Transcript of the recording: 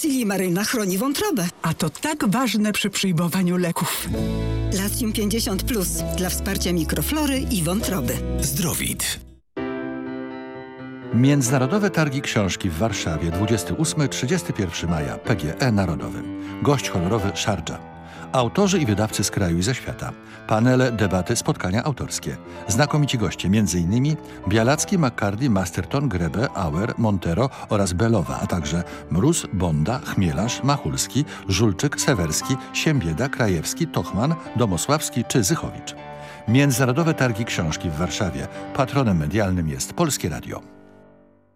Silimaryna chroni wątrobę. A to tak ważne przy przyjmowaniu leków. Latium 50+, dla wsparcia mikroflory i wątroby. Zdrowit. Międzynarodowe Targi Książki w Warszawie 28-31 maja, PGE Narodowym. Gość honorowy Sharjah. Autorzy i wydawcy z kraju i ze świata. Panele, debaty, spotkania autorskie. Znakomici goście, m.in. Bialacki, McCarthy, Masterton, Grebe, Auer, Montero oraz Belowa, a także Mróz, Bonda, Chmielarz, Machulski, Żulczyk, Sewerski, Siembieda, Krajewski, Tochman, Domosławski czy Zychowicz. Międzynarodowe Targi Książki w Warszawie. Patronem medialnym jest Polskie Radio.